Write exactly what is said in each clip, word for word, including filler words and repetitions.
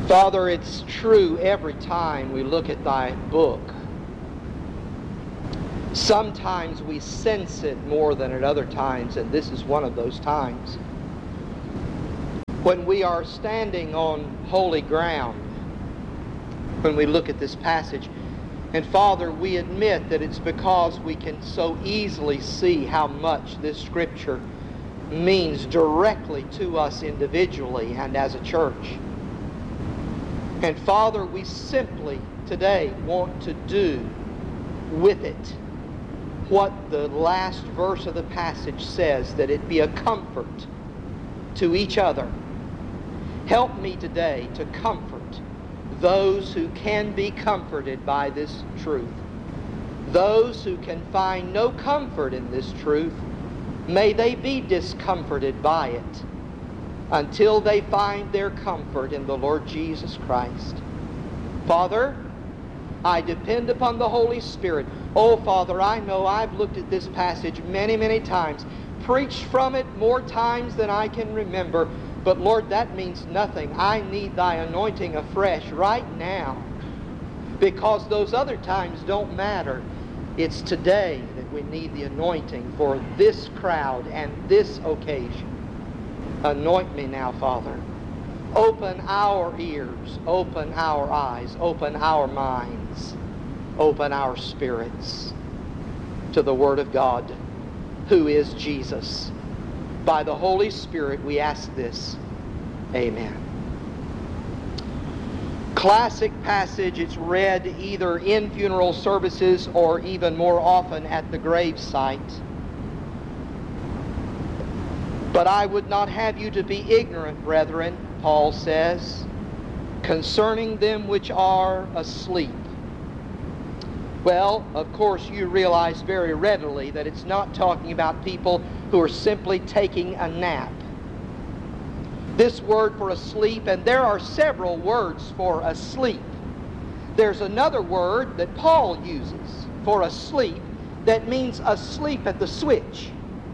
Father, it's true every time we look at thy book. Sometimes we sense it more than at other times, and this is one of those times. When we are standing on holy ground, when we look at this passage, and Father, we admit that it's because we can so easily see how much this Scripture means directly to us individually and as a church. And Father, we simply today want to do with it what the last verse of the passage says, that it be a comfort to each other. Help me today to comfort those who can be comforted by this truth. Those who can find no comfort in this truth, may they be discomforted by it until they find their comfort in the Lord Jesus Christ. Father, I depend upon the Holy Spirit. Oh, Father, I know I've looked at this passage many, many times, preached from it more times than I can remember, but Lord, that means nothing. I need thy anointing afresh right now, because those other times don't matter. It's today that we need the anointing for this crowd and this occasion. Anoint me now, Father. Open our ears, open our eyes, open our minds, open our spirits to the Word of God, who is Jesus. By the Holy Spirit we ask this. Amen. Classic passage. It's read either in funeral services or even more often at the gravesite. But I would not have you to be ignorant, brethren, Paul says, concerning them which are asleep. Well, of course, you realize very readily that it's not talking about people who are simply taking a nap. This word for asleep, and there are several words for asleep. There's another word that Paul uses for asleep that means asleep at the switch.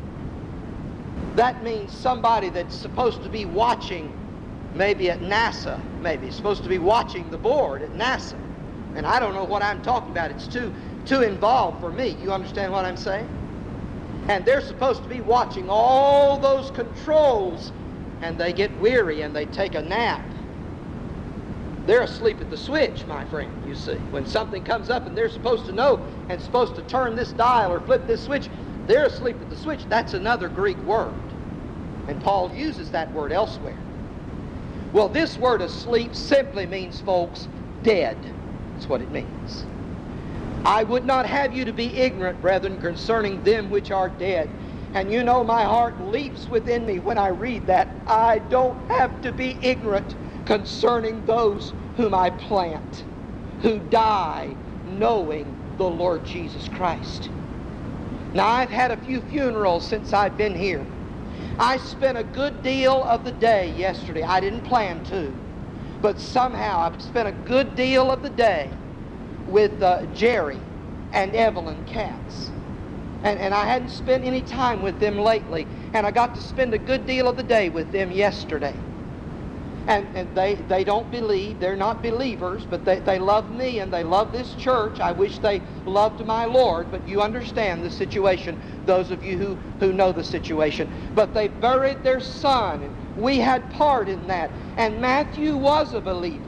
That means somebody that's supposed to be watching, maybe at NASA, maybe supposed to be watching the board at NASA. And I don't know what I'm talking about. It's too, too involved for me. You understand what I'm saying? And they're supposed to be watching all those controls, and they get weary and they take a nap. They're asleep at the switch, my friend, you see. When something comes up and they're supposed to know and supposed to turn this dial or flip this switch, they're asleep at the switch. That's another Greek word. And Paul uses that word elsewhere. Well, this word asleep simply means, folks, dead. That's what it means. I would not have you to be ignorant, brethren, concerning them which are dead. And you know, my heart leaps within me when I read that. I don't have to be ignorant concerning those whom I plant, who die knowing the Lord Jesus Christ. Now, I've had a few funerals since I've been here. I spent a good deal of the day yesterday. I didn't plan to, but somehow I spent a good deal of the day with uh, Jerry and Evelyn Katz. And, and I hadn't spent any time with them lately, and I got to spend a good deal of the day with them yesterday. And, and they, they don't believe, they're not believers, but they, they love me and they love this church. I wish they loved my Lord, but you understand the situation, those of you who, who know the situation. But they buried their son, and we had part in that. And Matthew was a believer.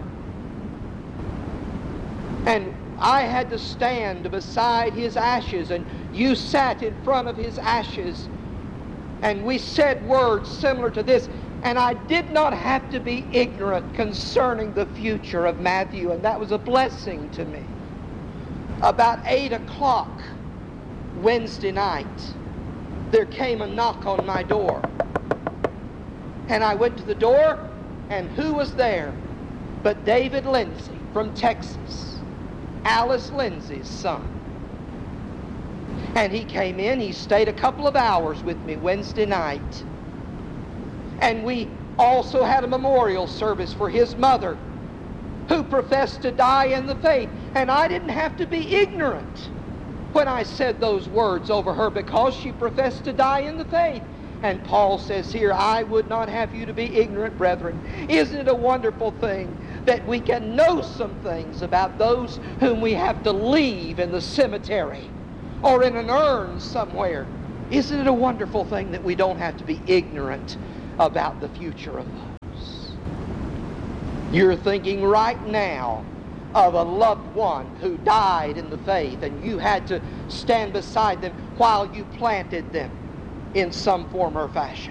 And I had to stand beside his ashes, and you sat in front of his ashes, and we said words similar to this. And I did not have to be ignorant concerning the future of Matthew, and that was a blessing to me. About eight o'clock Wednesday night, there came a knock on my door. And I went to the door, and who was there but David Lindsay from Texas, Alice Lindsay's son. And he came in, he stayed a couple of hours with me Wednesday night. And we also had a memorial service for his mother, who professed to die in the faith. And I didn't have to be ignorant when I said those words over her, because she professed to die in the faith. And Paul says here, I would not have you to be ignorant, brethren. Isn't it a wonderful thing that we can know some things about those whom we have to leave in the cemetery or in an urn somewhere. Isn't it a wonderful thing that we don't have to be ignorant about the future of those? You're thinking right now of a loved one who died in the faith, and you had to stand beside them while you planted them in some form or fashion.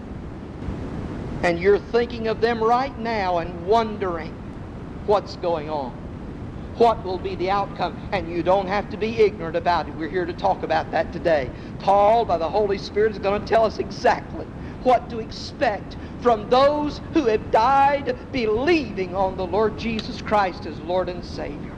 And you're thinking of them right now and wondering what's going on. What will be the outcome? And you don't have to be ignorant about it. We're here to talk about that today. Paul, by the Holy Spirit, is going to tell us exactly what to expect from those who have died believing on the Lord Jesus Christ as Lord and Savior.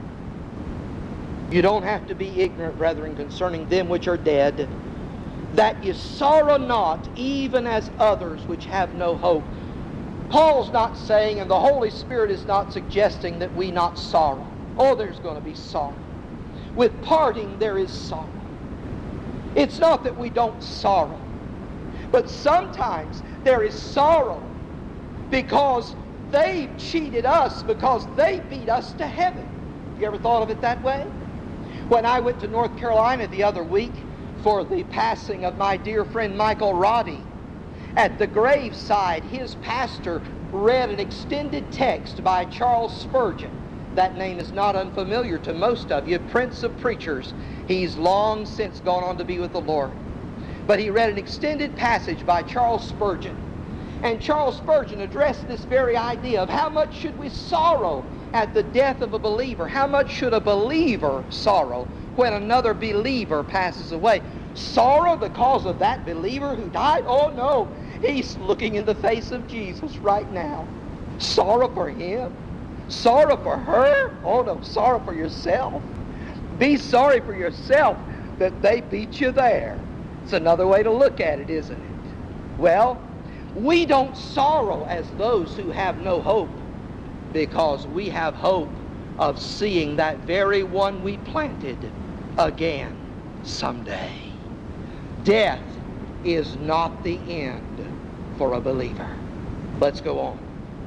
You don't have to be ignorant, brethren, concerning them which are dead, that you sorrow not, even as others which have no hope. Paul's not saying, and the Holy Spirit is not suggesting, that we not sorrow. Oh, there's going to be sorrow. With parting, there is sorrow. It's not that we don't sorrow, but sometimes there is sorrow because they cheated us, because they beat us to heaven. You ever thought of it that way? When I went to North Carolina the other week for the passing of my dear friend Michael Roddy, at the graveside, his pastor read an extended text by Charles Spurgeon. That name is not unfamiliar to most of you, Prince of Preachers. He's long since gone on to be with the Lord. But he read an extended passage by Charles Spurgeon. And Charles Spurgeon addressed this very idea of how much should we sorrow at the death of a believer? How much should a believer sorrow when another believer passes away? Sorrow because of that believer who died? Oh no, he's looking in the face of Jesus right now. Sorrow for him? Sorrow for her? Oh no, sorrow for yourself. Be sorry for yourself that they beat you there. It's another way to look at it, isn't it? Well, we don't sorrow as those who have no hope, because we have hope of seeing that very one we planted again someday. Death is not the end for a believer. Let's go on.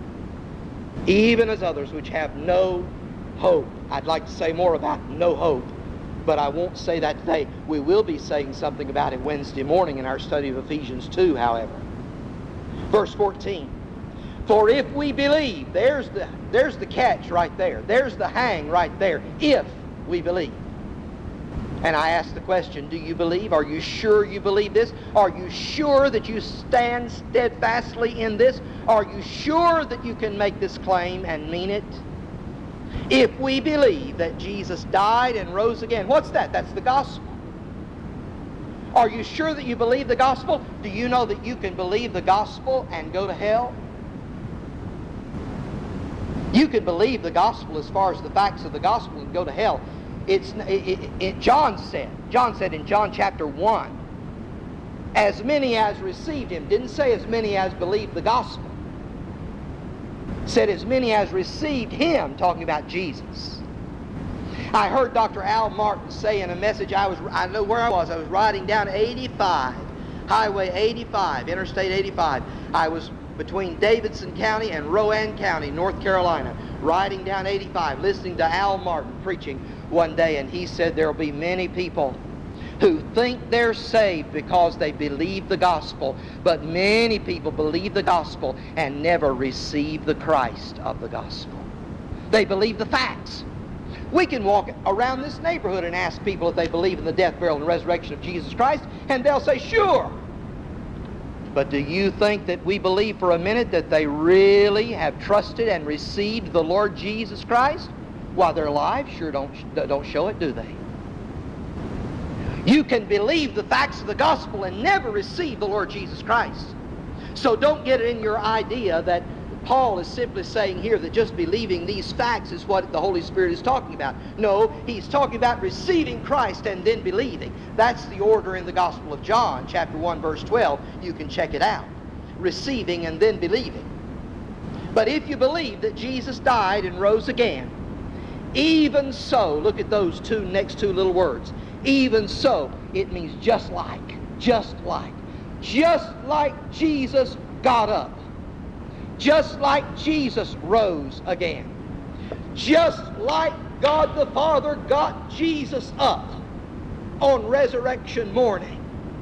Even as others which have no hope. I'd like to say more about no hope, but I won't say that today. We will be saying something about it Wednesday morning in our study of Ephesians two, however. Verse fourteen. For if we believe, there's the, there's the catch right there. There's the hang right there. If we believe. And I ask the question, do you believe? Are you sure you believe this? Are you sure that you stand steadfastly in this? Are you sure that you can make this claim and mean it? If we believe that Jesus died and rose again. What's that? That's the gospel. Are you sure that you believe the gospel? Do you know that you can believe the gospel and go to hell? You can believe the gospel as far as the facts of the gospel and go to hell. It's it, it, it, John said. John said in John chapter one, as many as received him. Didn't say as many as believed the gospel. Said as many as received him, talking about Jesus. I heard Doctor Al Martin say in a message, I was I know where I was. I was riding down eighty-five, Highway eighty-five, Interstate eighty-five. I was between Davidson County and Rowan County, North Carolina, riding down eighty-five, listening to Al Martin preaching one day, and he said there will be many people who think they're saved because they believe the gospel, but many people believe the gospel and never receive the Christ of the gospel. They believe the facts. We can walk around this neighborhood and ask people if they believe in the death, burial, and resurrection of Jesus Christ, and they'll say, sure. But do you think that we believe for a minute that they really have trusted and received the Lord Jesus Christ? While their lives sure don't, don't show it, do they? You can believe the facts of the gospel and never receive the Lord Jesus Christ. So don't get it in your idea that Paul is simply saying here that just believing these facts is what the Holy Spirit is talking about. No, he's talking about receiving Christ and then believing. That's the order in the Gospel of John, chapter one, verse twelve. You can check it out. Receiving and then believing. But if you believe that Jesus died and rose again, even so, look at those two next two little words. Even so, it means just like, just like, just like Jesus got up. Just like Jesus rose again. Just like God the Father got Jesus up on resurrection morning,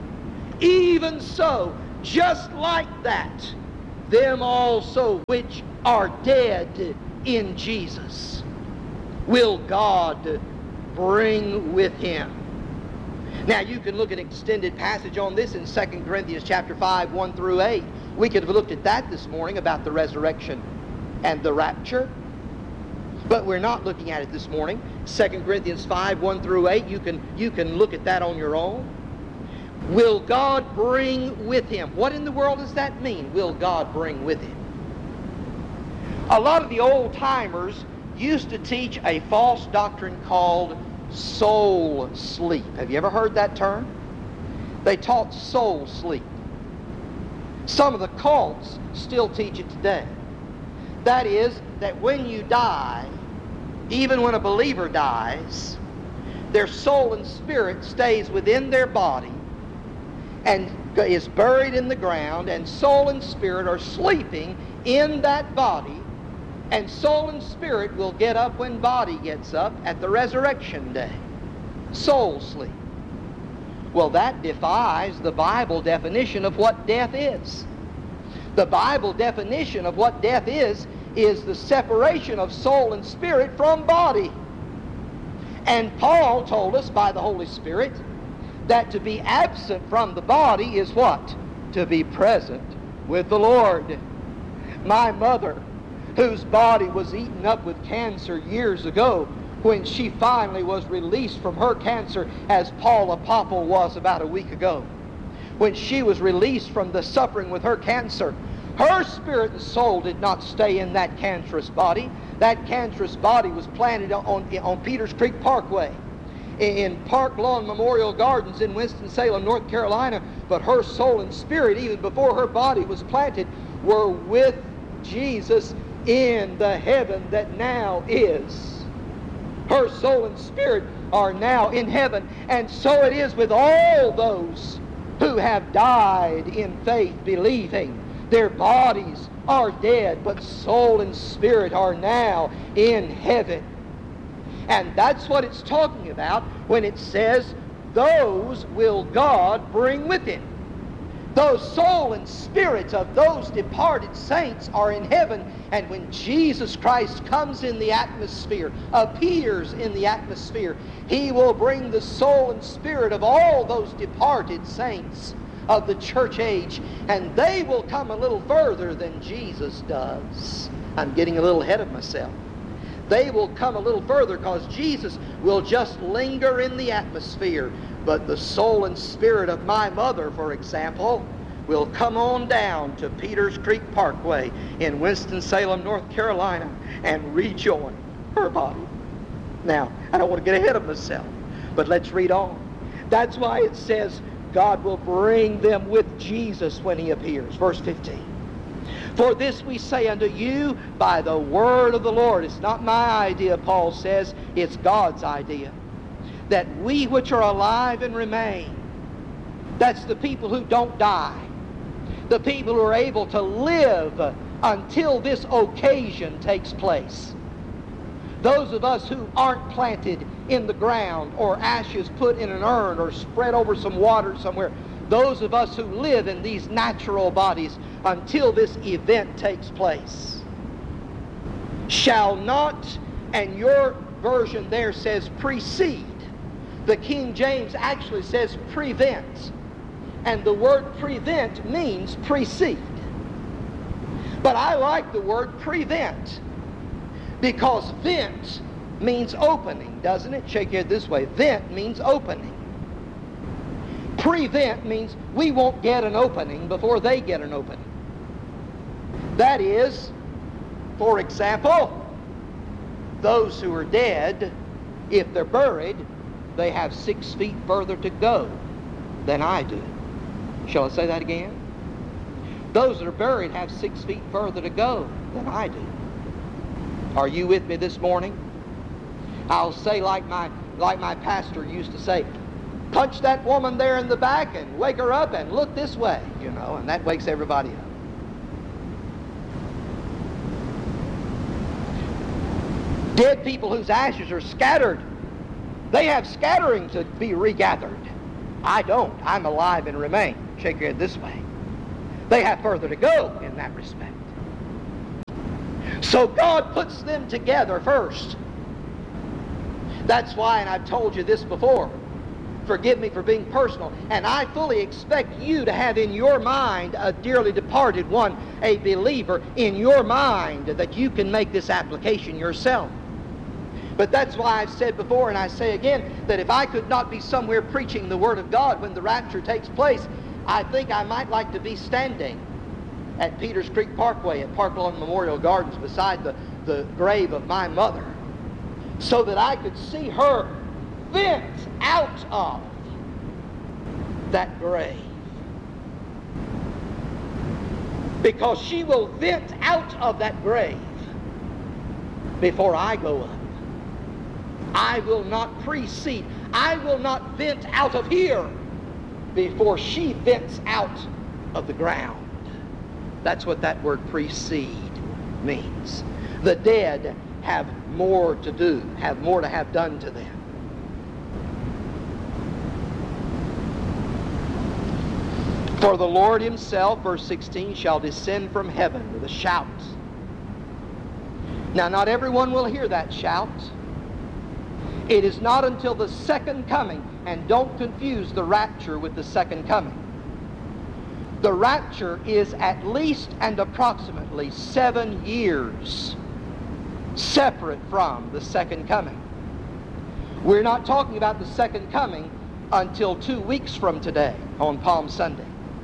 even so, just like that, them also which are dead in Jesus will God bring with him. Now you can look at an extended passage on this in Second Corinthians chapter five, one through eight. We could have looked at that this morning about the resurrection and the rapture. But we're not looking at it this morning. Second Corinthians five, one through eight, you can, you can look at that on your own. Will God bring with him? What in the world does that mean, will God bring with him? A lot of the old-timers used to teach a false doctrine called soul sleep. Have you ever heard that term? They taught soul sleep. Some of the cults still teach it today. That is, that when you die, even when a believer dies, their soul and spirit stays within their body and is buried in the ground, and soul and spirit are sleeping in that body, and soul and spirit will get up when body gets up at the resurrection day. Soul sleep. Well, that defies the Bible definition of what death is. The Bible definition of what death is is the separation of soul and spirit from body. And Paul told us by the Holy Spirit that to be absent from the body is what? To be present with the Lord. My mother, whose body was eaten up with cancer years ago, when she finally was released from her cancer, as Paul Apopple was about a week ago, when she was released from the suffering with her cancer, her spirit and soul did not stay in that cancerous body. That cancerous body was planted on, on Peters Creek Parkway in Park Lawn Memorial Gardens in Winston-Salem, North Carolina. But her soul and spirit, even before her body was planted, were with Jesus in the heaven that now is. Her soul and spirit are now in heaven. And so it is with all those who have died in faith, believing. Their bodies are dead, but soul and spirit are now in heaven. And that's what it's talking about when it says, those will God bring with him. Those soul and spirits of those departed saints are in heaven, and when Jesus Christ comes in the atmosphere, appears in the atmosphere, he will bring the soul and spirit of all those departed saints of the church age, and they will come a little further than Jesus does. I'm getting a little ahead of myself. They will come a little further because Jesus will just linger in the atmosphere. But the soul and spirit of my mother, for example, will come on down to Peters Creek Parkway in Winston-Salem, North Carolina, and rejoin her body. Now, I don't want to get ahead of myself, but let's read on. That's why it says, God will bring them with Jesus when he appears. Verse fifteen. For this we say unto you by the word of the Lord. It's not my idea, Paul says. It's God's idea. That we which are alive and remain, that's the people who don't die, the people who are able to live until this occasion takes place. Those of us who aren't planted in the ground or ashes put in an urn or spread over some water somewhere, those of us who live in these natural bodies until this event takes place, shall not, and your version there says precede. The King James actually says prevent. And the word prevent means precede. But I like the word prevent, because vent means opening, doesn't it? Shake your head this way. Vent means opening. Prevent means we won't get an opening before they get an opening. That is, for example, those who are dead, if they're buried, they have six feet further to go than I do. Shall I say that again? Those that are buried have six feet further to go than I do. Are you with me this morning? I'll say like my like my pastor used to say, punch that woman there in the back and wake her up and look this way, you know, and that wakes everybody up. Dead people whose ashes are scattered, they have scattering to be regathered. I don't. I'm alive and remain. Shake your head this way. They have further to go in that respect. So God puts them together first. That's why, and I've told you this before, forgive me for being personal, and I fully expect you to have in your mind a dearly departed one, a believer in your mind, that you can make this application yourself. But that's why I've said before, and I say again, that if I could not be somewhere preaching the Word of God when the rapture takes place, I think I might like to be standing at Peters Creek Parkway at Park Lawn Memorial Gardens beside the, the grave of my mother, so that I could see her vent out of that grave. Because she will vent out of that grave before I go up. I will not precede. I will not vent out of here before she vents out of the ground. That's what that word precede means. The dead have more to do, have more to have done to them. For the Lord himself, verse sixteen, shall descend from heaven with a shout. Now, not everyone will hear that shout. It is not until the second coming, and don't confuse the rapture with the second coming. The rapture is at least and approximately seven years separate from the second coming. We're not talking about the second coming until two weeks from today on Palm Sunday.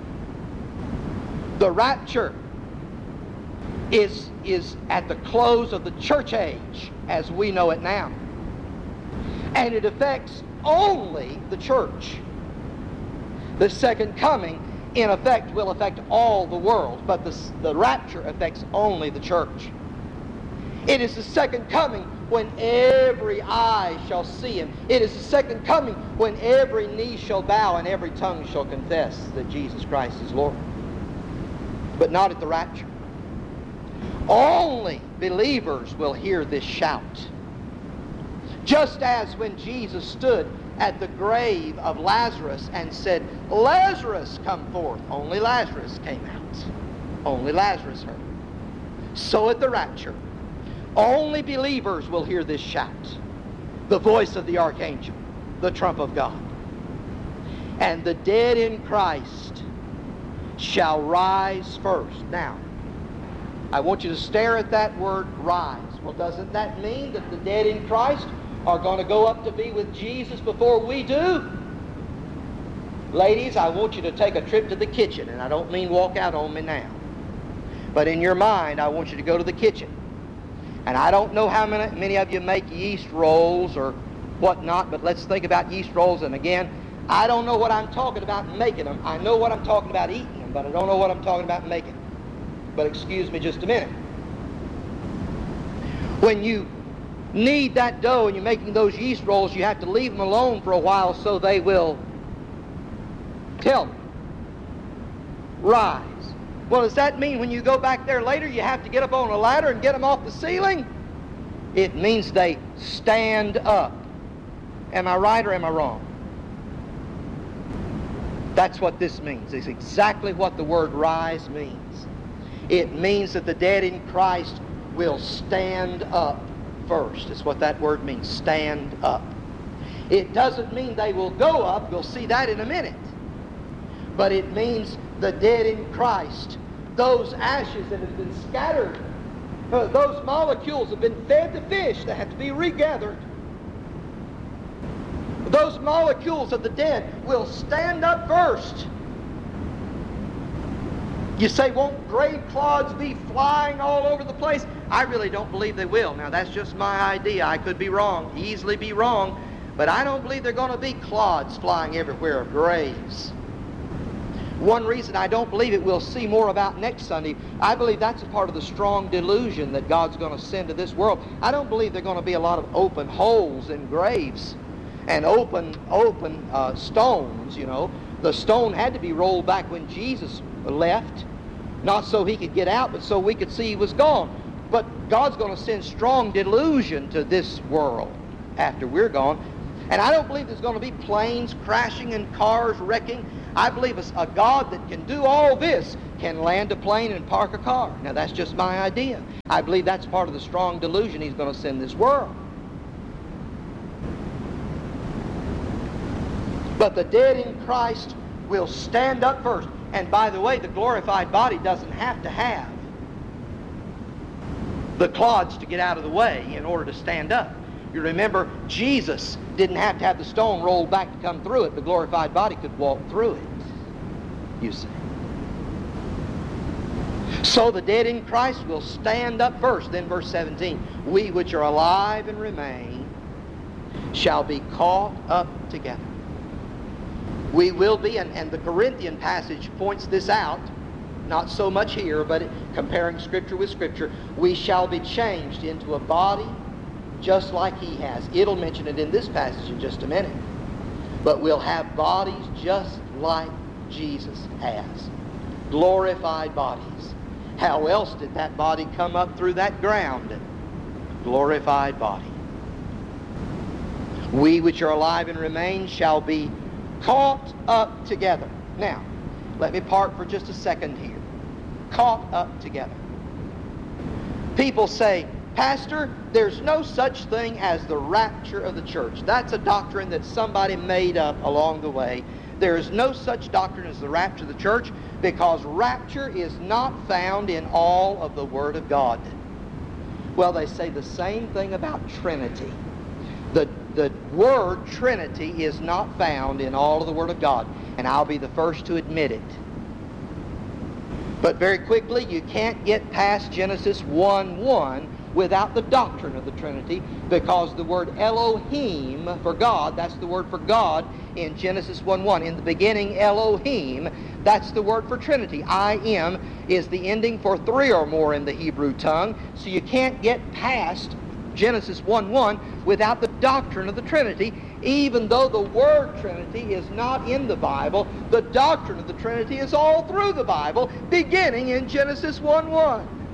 The rapture is, is at the close of the church age as we know it now. And it affects only the church. The second coming, in effect, will affect all the world, but the, the rapture affects only the church. It is the second coming when every eye shall see him. It is the second coming when every knee shall bow and every tongue shall confess that Jesus Christ is Lord. But not at the rapture. Only believers will hear this shout. Just as when Jesus stood at the grave of Lazarus and said, "Lazarus, come forth." Only Lazarus came out. Only Lazarus heard. So at the rapture, only believers will hear this shout. The voice of the archangel, the trump of God. And the dead in Christ shall rise first. Now, I want you to stare at that word, rise. Well, doesn't that mean that the dead in Christ are going to go up to be with Jesus before we do? Ladies, I want you to take a trip to the kitchen, and I don't mean walk out on me now. But in your mind, I want you to go to the kitchen. And I don't know how many, many of you make yeast rolls or whatnot, but let's think about yeast rolls. And again, I don't know what I'm talking about making them. I know what I'm talking about eating them, but I don't know what I'm talking about making them. But excuse me just a minute. When you knead that dough and you're making those yeast rolls, you have to leave them alone for a while so they will, tell me, rise. Well, does that mean when you go back there later you have to get up on a ladder and get them off the ceiling? It means they stand up. Am I right or am I wrong? That's what this means. It's exactly what the word rise means. It means that the dead in Christ will stand up first. It's what that word means, stand up. It doesn't mean they will go up. We'll see that in a minute. But it means the dead in Christ, those ashes that have been scattered, uh, those molecules have been fed to fish that have to be regathered. Those molecules of the dead will stand up first. You say, won't grave clods be flying all over the place? I really don't believe they will. Now, that's just my idea. I could be wrong, easily be wrong, but I don't believe they're going to be clods flying everywhere of graves. One reason I don't believe it, we'll see more about next Sunday. I believe that's a part of the strong delusion that God's going to send to this world. I don't believe there are going to be a lot of open holes in graves and open, open uh, stones, you know. The stone had to be rolled back when Jesus left, not so he could get out, but so we could see he was gone. But God's going to send strong delusion to this world after we're gone. And I don't believe there's going to be planes crashing and cars wrecking. I believe a God that can do all this can land a plane and park a car. Now, that's just my idea. I believe that's part of the strong delusion He's going to send this world. But the dead in Christ will stand up first. And by the way, the glorified body doesn't have to have the clods to get out of the way in order to stand up. You remember, Jesus didn't have to have the stone rolled back to come through it. The glorified body could walk through it, you see. So the dead in Christ will stand up first. Then verse seventeen, we which are alive and remain shall be caught up together. We will be, and, and the Corinthian passage points this out, not so much here, but it, comparing Scripture with Scripture, we shall be changed into a body just like He has. It'll mention it in this passage in just a minute. But we'll have bodies just like Jesus has. Glorified bodies. How else did that body come up through that ground? Glorified body. We which are alive and remain shall be caught up together. Now, let me park for just a second here. Caught up together. People say, Pastor, there's no such thing as the rapture of the church. That's a doctrine that somebody made up along the way. There is no such doctrine as the rapture of the church because rapture is not found in all of the Word of God. Well, they say the same thing about Trinity. The, the word Trinity is not found in all of the Word of God, and I'll be the first to admit it. But very quickly, you can't get past Genesis one one without the doctrine of the Trinity, because the word Elohim for God, that's the word for God in Genesis one one. In the beginning, Elohim, that's the word for Trinity. I am is the ending for three or more in the Hebrew tongue, so you can't get past Genesis one one without the doctrine of the Trinity. Even though the word Trinity is not in the Bible, the doctrine of the Trinity is all through the Bible, beginning in Genesis one one.